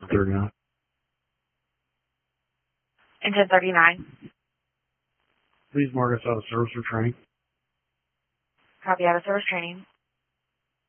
39. Engine 39. Please mark us out of service or training. Copy, out of service training.